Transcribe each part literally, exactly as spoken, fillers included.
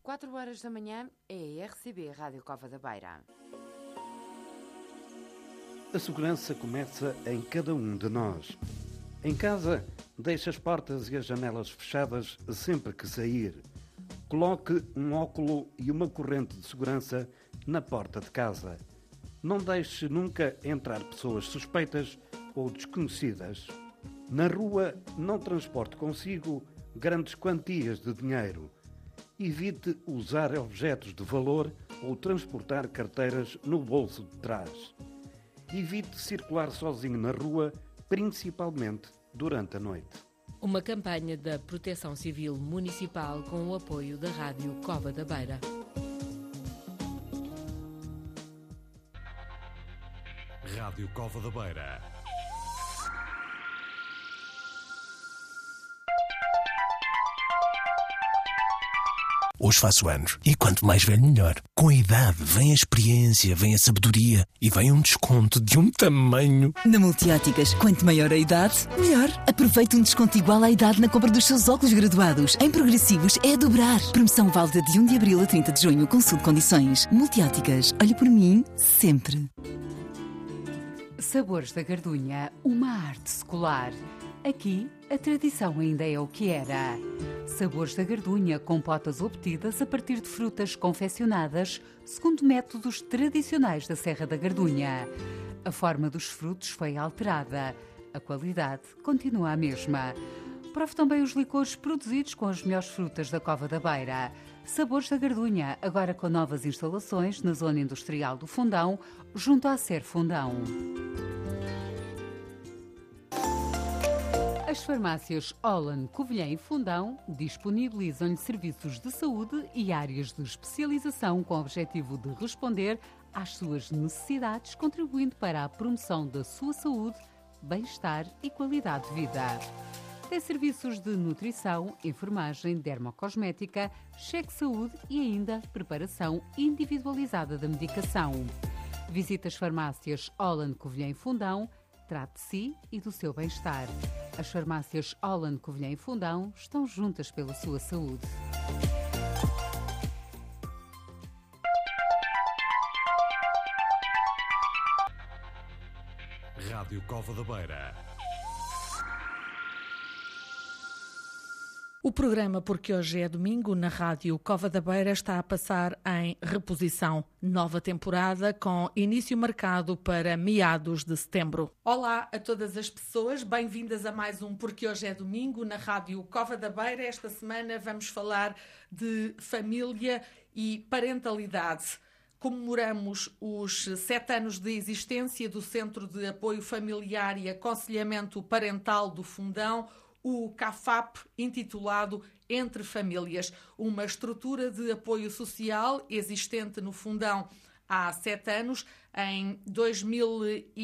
quatro horas da manhã é a R C B Rádio Cova da Beira. A segurança começa em cada um de nós. Em casa, deixe as portas e as janelas fechadas sempre que sair. Coloque um óculo e uma corrente de segurança na porta de casa. Não deixe nunca entrar pessoas suspeitas ou desconhecidas. Na rua, não transporte consigo grandes quantias de dinheiro. Evite usar objetos de valor ou transportar carteiras no bolso de trás. Evite circular sozinho na rua, principalmente durante a noite. Uma campanha da Proteção Civil Municipal com o apoio da Rádio Cova da Beira. Rádio Cova da Beira. Hoje faço anos e quanto mais velho melhor. Com a idade vem a experiência, vem a sabedoria e vem um desconto de um tamanho. Na Multióticas, quanto maior a idade, melhor. Aproveite um desconto igual à idade na compra dos seus óculos graduados. Em progressivos é a dobrar. Promoção válida de um de abril a trinta de junho. Consulte condições. Multióticas, olhe por mim sempre. Sabores da Gardunha, uma arte secular. Aqui, a tradição ainda é o que era. Sabores da Gardunha, compotas obtidas a partir de frutas confeccionadas segundo métodos tradicionais da Serra da Gardunha. A forma dos frutos foi alterada. A qualidade continua a mesma. Prove também os licores produzidos com as melhores frutas da Cova da Beira. Sabores da Gardunha, agora com novas instalações na zona industrial do Fundão, junto à Ser Fundão. As farmácias Holland, Covilhã e Fundão disponibilizam-lhe serviços de saúde e áreas de especialização com o objetivo de responder às suas necessidades, contribuindo para a promoção da sua saúde, bem-estar e qualidade de vida. Tem serviços de nutrição, enfermagem, dermocosmética, cheque saúde e ainda preparação individualizada da medicação. Visite as farmácias Holland, Covilhã e Fundão. Trate de si e do seu bem-estar. As farmácias Holland, Covilhã e Fundão estão juntas pela sua saúde. Rádio Cova da Beira. O programa Porque Hoje é Domingo na Rádio Cova da Beira está a passar em reposição. Nova temporada com início marcado para meados de setembro. Olá a todas as pessoas, bem-vindas a mais um Porque Hoje é Domingo na Rádio Cova da Beira. Esta semana vamos falar de família e parentalidade. Comemoramos os sete anos de existência do Centro de Apoio Familiar e Aconselhamento Parental do Fundão, o C A F A P, intitulado Entre Famílias, uma estrutura de apoio social existente no Fundão há sete anos. Em dois mil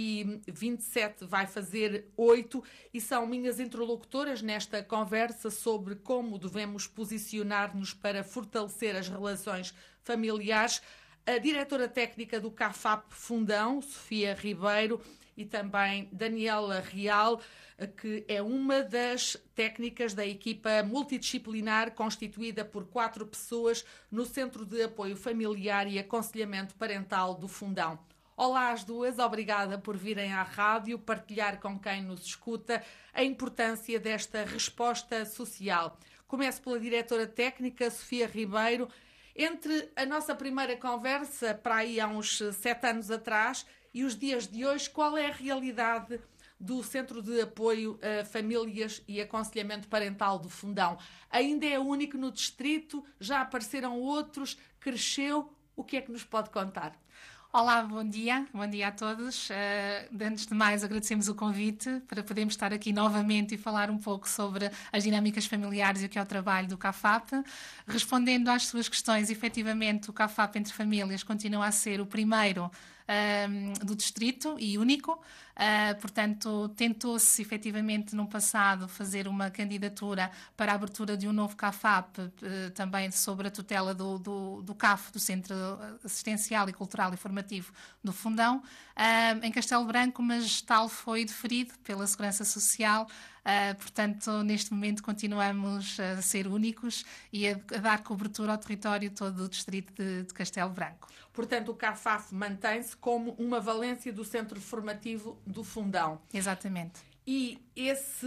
e vinte e sete vai fazer oito e são minhas interlocutoras nesta conversa sobre como devemos posicionar-nos para fortalecer as relações familiares. A diretora técnica do C A F A P Fundão, Sofia Ribeiro, e também Daniela Real, que é uma das técnicas da equipa multidisciplinar constituída por quatro pessoas no Centro de Apoio Familiar e Aconselhamento Parental do Fundão. Olá às duas, obrigada por virem à rádio partilhar com quem nos escuta a importância desta resposta social. Começo pela diretora técnica, Sofia Ribeiro. Entre a nossa primeira conversa, para aí há uns sete anos atrás, e os dias de hoje, qual é a realidade do Centro de Apoio a Famílias e Aconselhamento Parental do Fundão? Ainda é único no distrito? Já apareceram outros? Cresceu? O que é que nos pode contar? Olá, bom dia, bom dia a todos. Uh, antes de mais, agradecemos o convite para podermos estar aqui novamente e falar um pouco sobre as dinâmicas familiares e o que é o trabalho do C A F A P. Respondendo às suas questões, efetivamente o C A F A P Entre Famílias continua a ser o primeiro um, do distrito e único. Uh, portanto, tentou-se efetivamente no passado fazer uma candidatura para a abertura de um novo C A F A P, uh, também sobre a tutela do, do, do C A F, do Centro Assistencial e Cultural e Formativo do Fundão, uh, em Castelo Branco, mas tal foi deferido pela Segurança Social Uh, portanto, neste momento continuamos a ser únicos e a, a dar cobertura ao território todo do distrito de, de Castelo Branco. Portanto, o CAFAF mantém-se como uma valência do Centro Formativo do Fundão. Exatamente. E esse,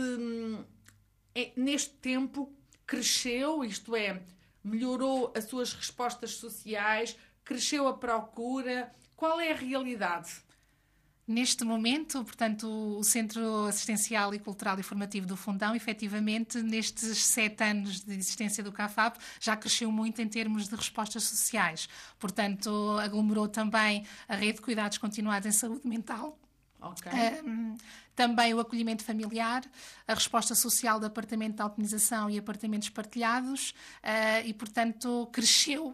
neste tempo, cresceu, isto é, melhorou as suas respostas sociais, cresceu a procura. Qual é a realidade? Neste momento, portanto, o Centro Assistencial e Cultural e Formativo do Fundão, efetivamente, nestes sete anos de existência do CAFAP, já cresceu muito em termos de respostas sociais. Portanto, aglomerou também a rede de cuidados continuados em saúde mental. Okay. Um, também o acolhimento familiar, a resposta social do apartamento de automatização e apartamentos partilhados uh, e, portanto, cresceu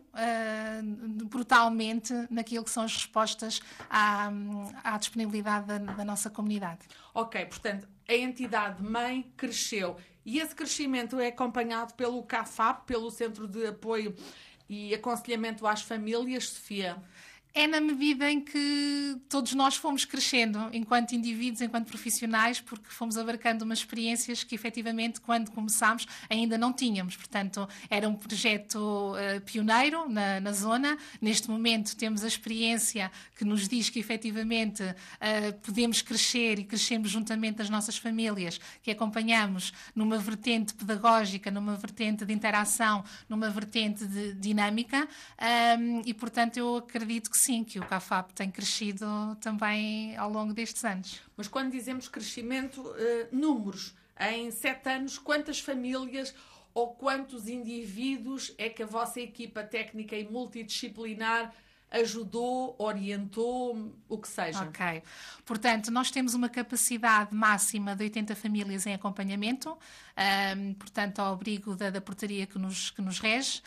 uh, brutalmente naquilo que são as respostas à, à disponibilidade da, da nossa comunidade. Ok, portanto, a entidade-mãe cresceu e esse crescimento é acompanhado pelo CAFAP, pelo Centro de Apoio e Aconselhamento às Famílias, Sofia? É na medida em que todos nós fomos crescendo, enquanto indivíduos, enquanto profissionais, porque fomos abarcando umas experiências que, efetivamente, quando começámos, ainda não tínhamos. Portanto, era um projeto uh, pioneiro na, na zona. Neste momento, temos a experiência que nos diz que, efetivamente, uh, podemos crescer e crescemos juntamente as nossas famílias, que acompanhamos numa vertente pedagógica, numa vertente de interação, numa vertente de dinâmica. Um, e, portanto, eu acredito que sim, que o CAFAP tem crescido também ao longo destes anos. Mas quando dizemos crescimento, uh, números, em sete anos, quantas famílias ou quantos indivíduos é que a vossa equipa técnica e multidisciplinar ajudou, orientou, o que seja? Ok. Portanto, nós temos uma capacidade máxima de oitenta famílias em acompanhamento, um, portanto, ao abrigo da, da portaria que nos, que nos rege,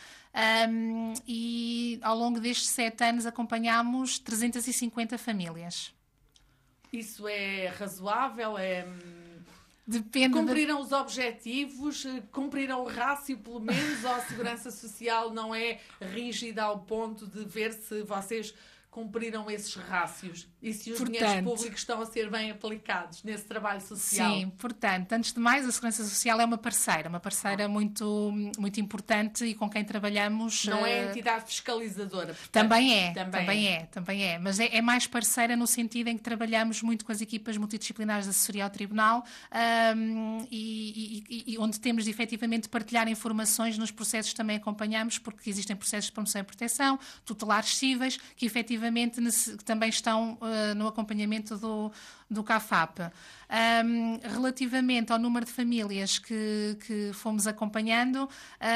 um, e ao longo destes sete anos acompanhámos trezentas e cinquenta famílias. Isso é razoável? É... Depende. Cumpriram de... os objetivos? Cumpriram o rácio, pelo menos? Ou a Segurança Social não é rígida ao ponto de ver se vocês cumpriram esses rácios e se os portanto, dinheiros públicos estão a ser bem aplicados nesse trabalho social? Sim, portanto, antes de mais, a Segurança Social é uma parceira, uma parceira ah. muito, muito importante e com quem trabalhamos... Não é entidade fiscalizadora, portanto, também é, também, também é. é, também é, mas é, é mais parceira no sentido em que trabalhamos muito com as equipas multidisciplinares de assessoria ao Tribunal um, e, e, e onde temos de efetivamente partilhar informações nos processos também acompanhamos, porque existem processos de promoção e proteção, tutelares cíveis, que efetivamente que também estão uh, no acompanhamento do, do CAFAP. Um, relativamente ao número de famílias que, que fomos acompanhando, uh,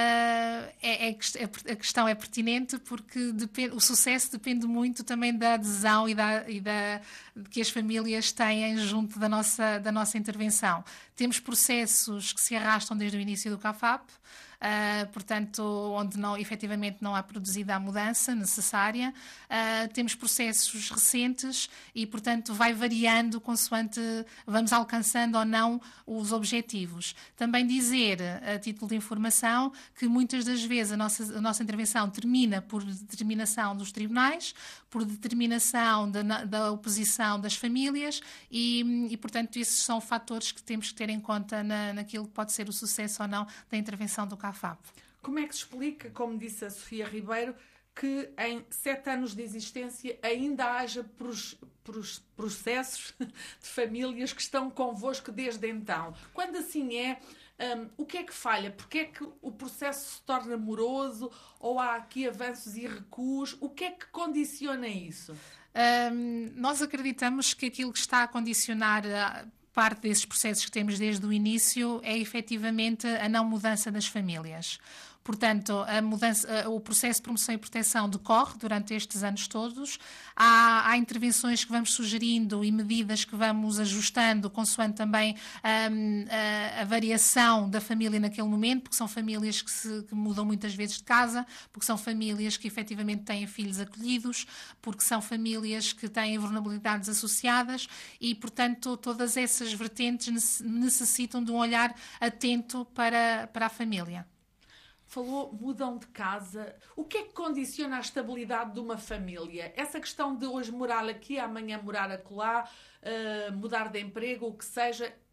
é, é, a questão é pertinente porque depende, o sucesso depende muito também da adesão e, da, e da, que as famílias têm junto da nossa, da nossa intervenção. Temos processos que se arrastam desde o início do CAFAP, Uh, portanto, onde não, efetivamente não há produzida a mudança necessária. Uh, temos processos recentes e, portanto, vai variando consoante vamos alcançando ou não os objetivos. Também dizer, a título de informação, que muitas das vezes a nossa, a nossa intervenção termina por determinação dos tribunais, por determinação da, da oposição das famílias e, e, portanto, esses são fatores que temos que ter em conta na, naquilo que pode ser o sucesso ou não da intervenção do CAFAP. Como é que se explica, como disse a Sofia Ribeiro, que em sete anos de existência ainda haja pros, pros, processos de famílias que estão convosco desde então? Quando assim é, um, o que é que falha? Porque é que o processo se torna moroso ou há aqui avanços e recuos? O que é que condiciona isso? Um, nós acreditamos que aquilo que está a condicionar a parte desses processos que temos desde o início é efetivamente a não mudança das famílias. Portanto, a mudança, o processo de promoção e proteção decorre durante estes anos todos. Há, há intervenções que vamos sugerindo e medidas que vamos ajustando, consoante também um, a, a variação da família naquele momento, porque são famílias que, se, que mudam muitas vezes de casa, porque são famílias que efetivamente têm filhos acolhidos, porque são famílias que têm vulnerabilidades associadas e, portanto, todas essas vertentes necessitam de um olhar atento para, para a família. Falou, mudam de casa. O que é que condiciona a estabilidade de uma família? Essa questão de hoje morar aqui, amanhã morar acolá, uh, mudar de emprego, o que seja,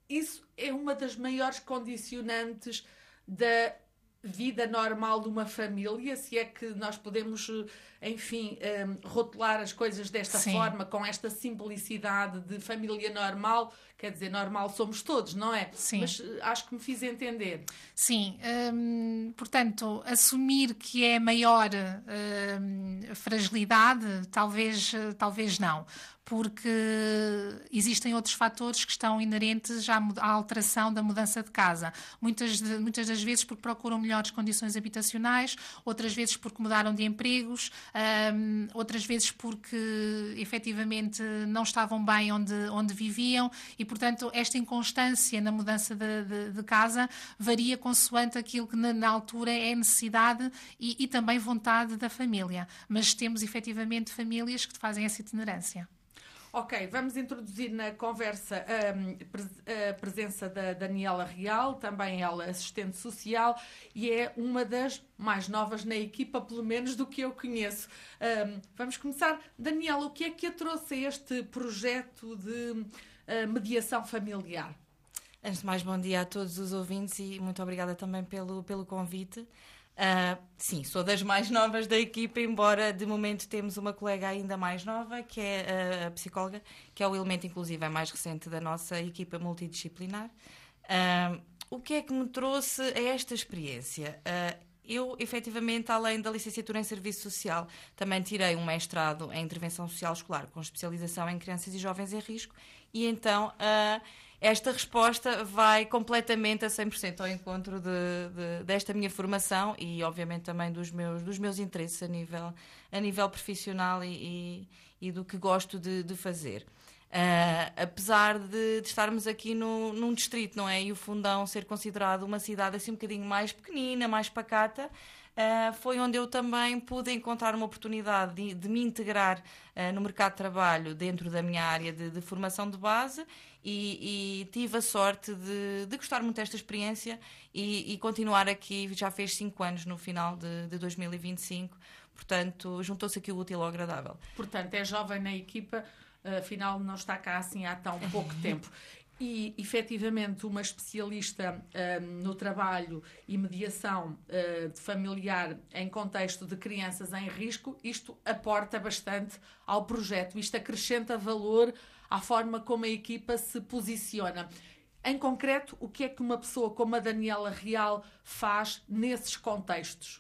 isso é uma das maiores condicionantes da vida normal de uma família, se é que nós podemos, enfim, um, rotular as coisas desta Sim. forma, com esta simplicidade de família normal. Quer dizer, normal somos todos, não é? Sim. Mas acho que me fiz entender. Sim. Hum, portanto, assumir que é maior hum, fragilidade, talvez, talvez não. Porque existem outros fatores que estão inerentes à, à alteração da mudança de casa. Muitas, de, muitas das vezes porque procuram melhores condições habitacionais, outras vezes porque mudaram de empregos, um, outras vezes porque efetivamente não estavam bem onde, onde viviam e, portanto, esta inconstância na mudança de, de, de casa varia consoante aquilo que na, na altura é necessidade e, e também vontade da família. Mas temos efetivamente famílias que fazem essa itinerância. Ok, vamos introduzir na conversa a, a presença da Daniela Real, também ela assistente social, e é uma das mais novas na equipa, pelo menos do que eu conheço. Um, vamos começar. Daniela, o que é que a trouxe a este projeto de uh, mediação familiar? Antes de mais, bom dia a todos os ouvintes e muito obrigada também pelo, pelo convite. Uh, sim, sou das mais novas da equipa, embora de momento temos uma colega ainda mais nova, que é a psicóloga, que é o elemento inclusive mais recente da nossa equipa multidisciplinar. Uh, o que é que me trouxe a esta experiência? Uh, eu, efetivamente, além da licenciatura em Serviço Social, também tirei um mestrado em Intervenção Social Escolar, com especialização em crianças e jovens em risco, e então... Uh, Esta resposta vai completamente a cem por cento ao encontro de, de, desta minha formação e, obviamente, também dos meus, dos meus interesses a nível, a nível profissional e, e, e do que gosto de, de fazer. Uh, apesar de, de estarmos aqui no, num distrito, não é? E o Fundão ser considerado uma cidade assim um bocadinho mais pequenina, mais pacata, Uh, foi onde eu também pude encontrar uma oportunidade de, de me integrar uh, no mercado de trabalho dentro da minha área de, de formação de base e, e tive a sorte de, de gostar muito desta experiência e, e continuar aqui, já fez cinco anos no final de, de dois mil e vinte e cinco, portanto juntou-se aqui o útil ao agradável. Portanto, é jovem na equipa, afinal não está cá assim há tão pouco tempo. E, efetivamente, uma especialista um, no trabalho e mediação uh, de familiar em contexto de crianças em risco, isto aporta bastante ao projeto, isto acrescenta valor à forma como a equipa se posiciona. Em concreto, o que é que uma pessoa como a Daniela Real faz nesses contextos?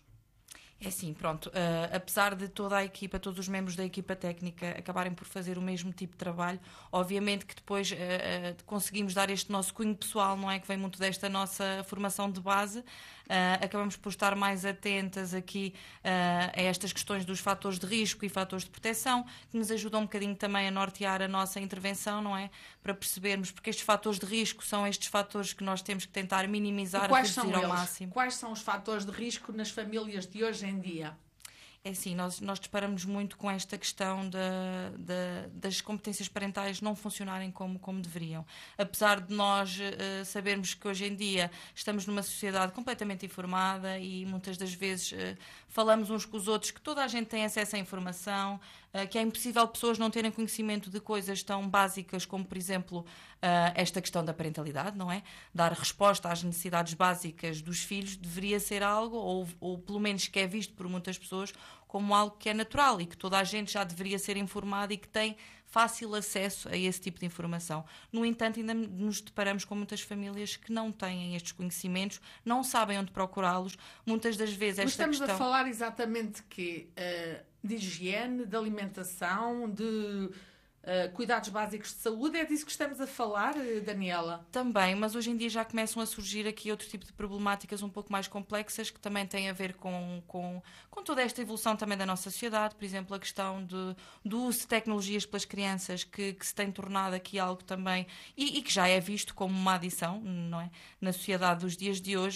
É assim, pronto, uh, apesar de toda a equipa, todos os membros da equipa técnica acabarem por fazer o mesmo tipo de trabalho, obviamente que depois uh, uh, conseguimos dar este nosso cunho pessoal, não é? Que vem muito desta nossa formação de base, uh, acabamos por estar mais atentas aqui uh, a estas questões dos fatores de risco e fatores de proteção, que nos ajudam um bocadinho também a nortear a nossa intervenção, não é? Para percebermos, porque estes fatores de risco são estes fatores que nós temos que tentar minimizar, reduzir ao máximo. Quais são os fatores de risco nas famílias de hoje em dia? É assim, nós, nós deparamos muito com esta questão da, da, das competências parentais não funcionarem como, como deveriam. Apesar de nós uh, sabermos que hoje em dia estamos numa sociedade completamente informada e muitas das vezes uh, falamos uns com os outros que toda a gente tem acesso à informação, uh, que é impossível pessoas não terem conhecimento de coisas tão básicas como, por exemplo, uh, esta questão da parentalidade, não é? Dar resposta às necessidades básicas dos filhos deveria ser algo, ou, ou pelo menos que é visto por muitas pessoas, como algo que é natural e que toda a gente já deveria ser informada e que tem fácil acesso a esse tipo de informação. No entanto, ainda nos deparamos com muitas famílias que não têm estes conhecimentos, não sabem onde procurá-los. Muitas das vezes esta Mas estamos questão... a falar exatamente que, uh, de higiene, de alimentação, de... Uh, cuidados básicos de saúde, é disso que estamos a falar, Daniela? Também, mas hoje em dia já começam a surgir aqui outro tipo de problemáticas um pouco mais complexas que também têm a ver com, com, com toda esta evolução também da nossa sociedade, por exemplo, a questão de, do uso de tecnologias pelas crianças que, que se tem tornado aqui algo também, e, e que já é visto como uma adição, não é? Na sociedade dos dias de hoje,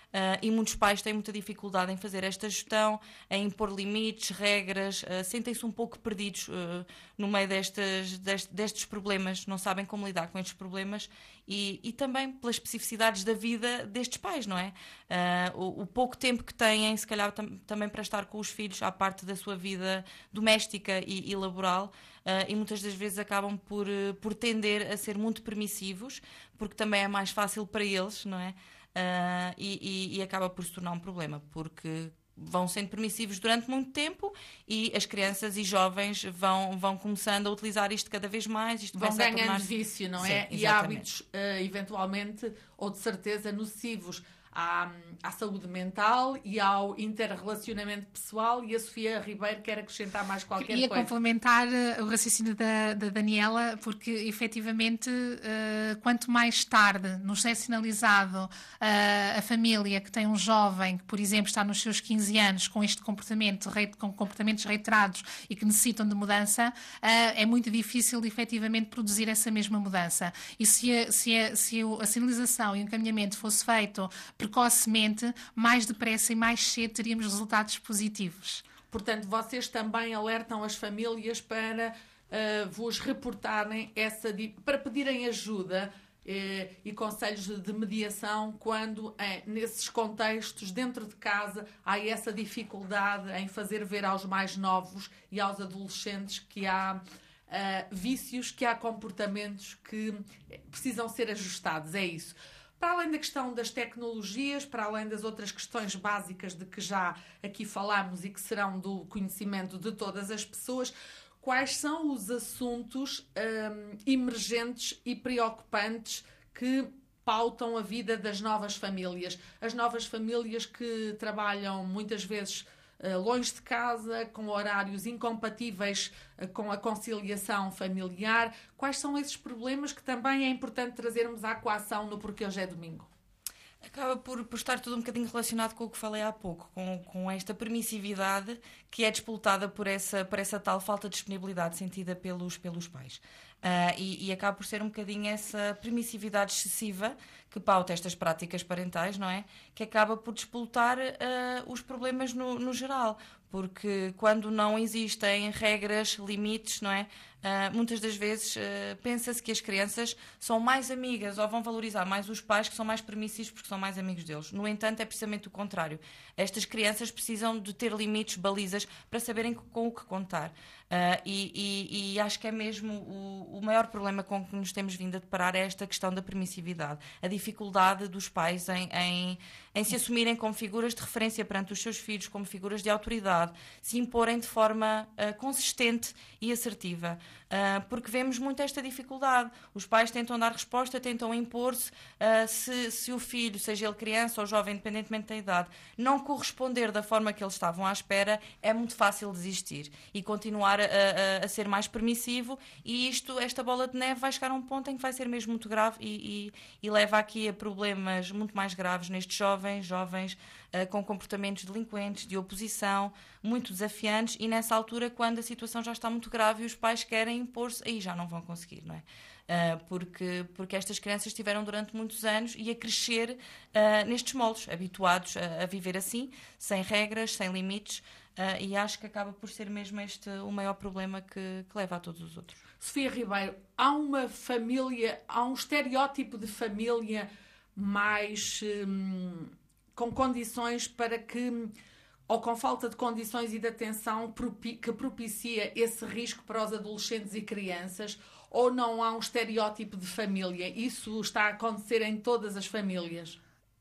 uh, e muitos pais têm muita dificuldade em fazer esta gestão, em impor limites, regras, uh, sentem-se um pouco perdidos uh, no meio destes, destes, destes problemas, não sabem como lidar com estes problemas e, e também pelas especificidades da vida destes pais, não é? Uh, o, o pouco tempo que têm, se calhar tam, também para estar com os filhos à parte da sua vida doméstica e, e laboral, Uh, e muitas das vezes acabam por, uh, por tender a ser muito permissivos, porque também é mais fácil para eles, não é? Uh, e, e, e acaba por se tornar um problema, porque vão sendo permissivos durante muito tempo e as crianças e jovens vão, vão começando a utilizar isto cada vez mais. Isto vão ganhando tornar... vício, não é? Sim, e hábitos, uh, eventualmente, ou de certeza, nocivos À, à saúde mental e ao interrelacionamento pessoal. E a Sofia Ribeiro quer acrescentar mais qualquer Ia coisa. Ia complementar uh, o raciocínio da, da Daniela, porque efetivamente uh, quanto mais tarde nos é sinalizado uh, a família que tem um jovem que, por exemplo, está nos seus quinze anos com este comportamento, com comportamentos reiterados e que necessitam de mudança, uh, é muito difícil efetivamente produzir essa mesma mudança. E se a, se a, se a sinalização e o encaminhamento fosse feito precocemente, mais depressa e mais cedo teríamos resultados positivos. Portanto, vocês também alertam as famílias para uh, vos reportarem essa, para pedirem ajuda uh, e conselhos de mediação quando, uh, nesses contextos, dentro de casa, há essa dificuldade em fazer ver aos mais novos e aos adolescentes que há uh, vícios, que há comportamentos que precisam ser ajustados. É isso. Para além da questão das tecnologias, para além das outras questões básicas de que já aqui falámos e que serão do conhecimento de todas as pessoas, quais são os assuntos hum, emergentes e preocupantes que pautam a vida das novas famílias? As novas famílias que trabalham muitas vezes longe de casa, com horários incompatíveis com a conciliação familiar. Quais são esses problemas que também é importante trazermos à coação no Porque Hoje é Domingo? Acaba por, por estar tudo um bocadinho relacionado com o que falei há pouco, com, com esta permissividade que é disputada por essa, por essa tal falta de disponibilidade sentida pelos, pelos pais. Uh, e, e acaba por ser um bocadinho essa permissividade excessiva que pauta estas práticas parentais, não é? Que acaba por disputar uh, os problemas no, no geral. Porque quando não existem regras, limites, não é? Uh, muitas das vezes uh, pensa-se que as crianças são mais amigas ou vão valorizar mais os pais que são mais permissivos porque são mais amigos deles. No entanto, é precisamente o contrário. Estas crianças precisam de ter limites, balizas, para saberem com o que contar. Uh, e, e, e acho que é mesmo o, o maior problema com que nos temos vindo a deparar é esta questão da permissividade. A dificuldade dos pais em, em, em se assumirem como figuras de referência perante os seus filhos, como figuras de autoridade, se imporem de forma uh, consistente e assertiva. Uh, porque vemos muito esta dificuldade. Os pais tentam dar resposta, tentam impor-se. Uh, se, se o filho, seja ele criança ou jovem, independentemente da idade, não corresponder da forma que eles estavam à espera, é muito fácil desistir e continuar a, a, a ser mais permissivo, e isto, esta bola de neve vai chegar a um ponto em que vai ser mesmo muito grave e, e, e leva aqui a problemas muito mais graves nestes jovens, jovens uh, com comportamentos delinquentes, de oposição, muito desafiantes, e nessa altura, quando a situação já está muito grave e os pais querem impor-se, aí já não vão conseguir, não é? Uh, porque, porque estas crianças estiveram durante muitos anos e a crescer uh, nestes moldes, habituados a, a viver assim, sem regras, sem limites, uh, e acho que acaba por ser mesmo este o maior problema que, que leva a todos os outros. Sofia Ribeiro, há uma família, há um estereótipo de família mais hum, com condições para que, ou com falta de condições e de atenção propi- que propicia esse risco para os adolescentes e crianças, ou não há um estereótipo de família? Isso está a acontecer em todas as famílias?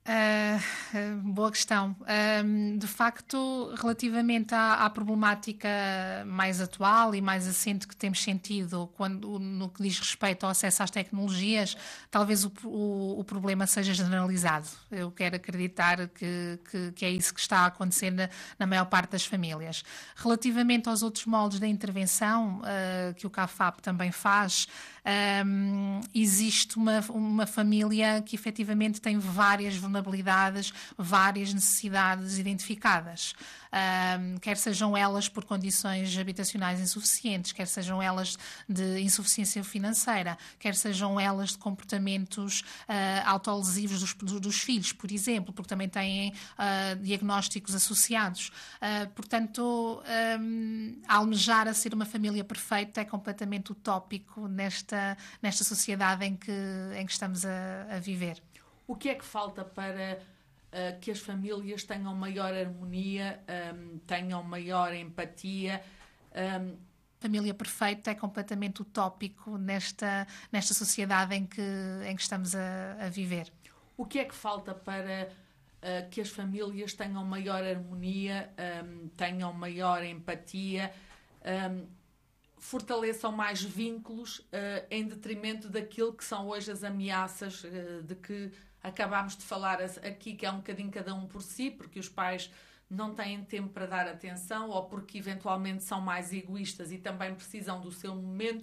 Uh, boa questão. Uh, de facto, relativamente à, à problemática mais atual e mais assente que temos sentido quando, no que diz respeito ao acesso às tecnologias, talvez o, o, o problema seja generalizado. Eu quero acreditar que, que, que é isso que está a acontecer na, na maior parte das famílias. Relativamente aos outros moldes da intervenção, uh, que o C A F A P também faz, um, existe uma, uma família que efetivamente tem várias vulnerabilidades, várias necessidades identificadas. Um, quer sejam elas por condições habitacionais insuficientes, quer sejam elas de insuficiência financeira, quer sejam elas de comportamentos uh, autolesivos dos, dos filhos, por exemplo, porque também têm uh, diagnósticos associados. Uh, portanto, um, almejar a ser uma família perfeita é completamente utópico nesta, nesta sociedade em que, em que estamos a, a viver. O que é que falta para uh, que as famílias tenham maior harmonia, um, tenham maior empatia? Um... Família perfeita é completamente utópico nesta, nesta sociedade em que, em que estamos a, a viver. O que é que falta para uh, que as famílias tenham maior harmonia, um, tenham maior empatia, um, fortaleçam mais vínculos uh, em detrimento daquilo que são hoje as ameaças uh, de que acabámos de falar aqui, que é um bocadinho cada um por si, porque os pais não têm tempo para dar atenção ou porque eventualmente são mais egoístas e também precisam do seu momento.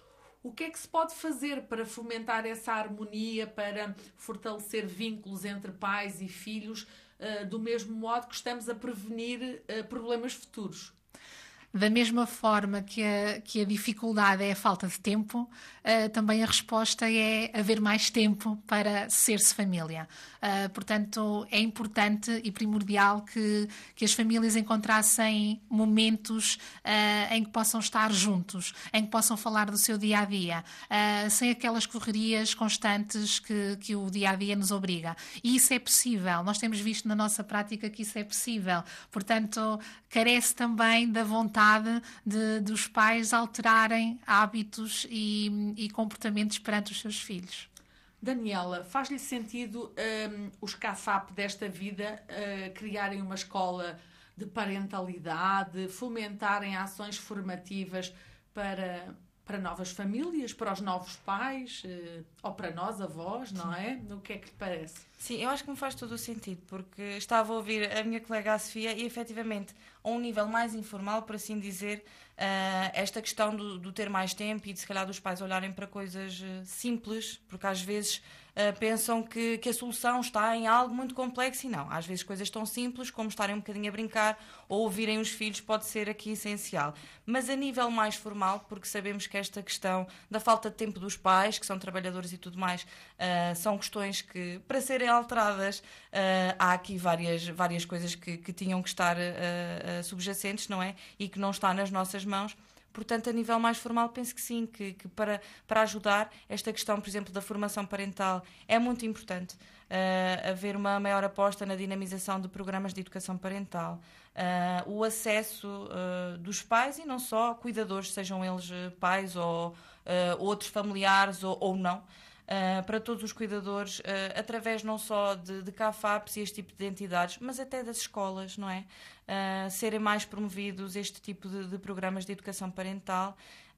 O que é que se pode fazer para fomentar essa harmonia, para fortalecer vínculos entre pais e filhos, uh, do mesmo modo que estamos a prevenir uh, problemas futuros? Da mesma forma que a, que a dificuldade é a falta de tempo, uh, também a resposta é haver mais tempo para ser-se família. Uh, portanto, é importante e primordial que, que as famílias encontrassem momentos uh, em que possam estar juntos, em que possam falar do seu dia-a-dia, uh, sem aquelas correrias constantes que, que o dia-a-dia nos obriga. E isso é possível. Nós temos visto na nossa prática que isso é possível. Portanto, carece também da vontade De, dos pais alterarem hábitos e, e comportamentos perante os seus filhos. Daniela, faz-lhe sentido um, os C A F A P desta vida uh, criarem uma escola de parentalidade, fomentarem ações formativas para, para novas famílias, para os novos pais, uh, ou para nós, avós, não é? O que é que lhe parece? Sim, eu acho que me faz todo o sentido, porque estava a ouvir a minha colega a Sofia e, efetivamente, a um nível mais informal, por assim dizer, uh, esta questão do, do ter mais tempo e de, se calhar, dos pais olharem para coisas uh, simples, porque às vezes uh, pensam que, que a solução está em algo muito complexo e não. Às vezes coisas tão simples como estarem um bocadinho a brincar ou ouvirem os filhos pode ser aqui essencial. Mas a nível mais formal, porque sabemos que esta questão da falta de tempo dos pais, que são trabalhadores e tudo mais, uh, são questões que, para serem alteradas, uh, há aqui várias, várias coisas que, que tinham que estar uh, uh, subjacentes, não é? E que não está nas nossas mãos. Portanto, a nível mais formal, penso que sim, que, que para, para ajudar esta questão, por exemplo, da formação parental, é muito importante uh, haver uma maior aposta na dinamização de programas de educação parental. Uh, o acesso uh, dos pais e não só, cuidadores, sejam eles uh, pais ou uh, outros familiares ou, ou não, Uh, para todos os cuidadores, uh, através não só de, de C A F A Ps e este tipo de entidades, mas até das escolas, não é? Uh, serem mais promovidos este tipo de, de programas de educação parental.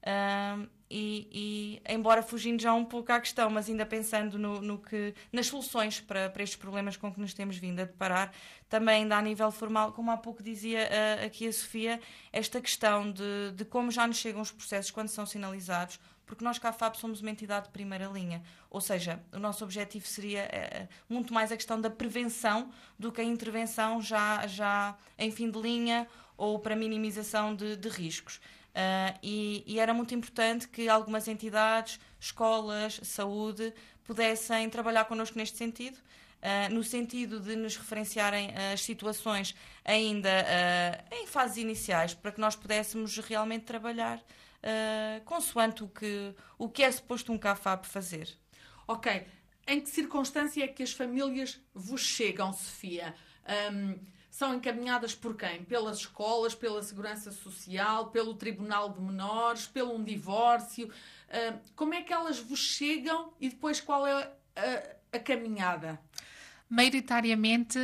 Uh, e, e, embora fugindo já um pouco à questão, mas ainda pensando no, no que, nas soluções para, para estes problemas com que nos temos vindo a deparar, também ainda a nível formal, como há pouco dizia uh, aqui a Sofia, esta questão de, de como já nos chegam os processos quando são sinalizados, porque nós, C A F A P, somos uma entidade de primeira linha. Ou seja, o nosso objetivo seria é, muito mais a questão da prevenção do que a intervenção já, já em fim de linha ou para minimização de, de riscos. Uh, e, e era muito importante que algumas entidades, escolas, saúde, pudessem trabalhar connosco neste sentido, uh, no sentido de nos referenciarem as situações ainda uh, em fases iniciais, para que nós pudéssemos realmente trabalhar Uh, consoante o que, o que é suposto um C A F A P fazer. Ok. Em que circunstância é que as famílias vos chegam, Sofia? Um, são encaminhadas por quem? Pelas escolas, pela Segurança Social, pelo Tribunal de Menores, pelo um divórcio? Uh, como é que elas vos chegam e depois qual é a, a caminhada? Maioritariamente,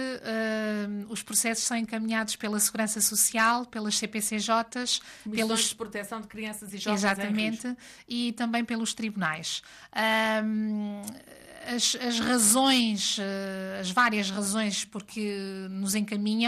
uh, os processos são encaminhados pela Segurança Social, pelas C P C Js, Comissões pelos... de Proteção de Crianças e Jovens. Exatamente, e também pelos tribunais. Um, as, as razões, as várias razões porque nos encaminham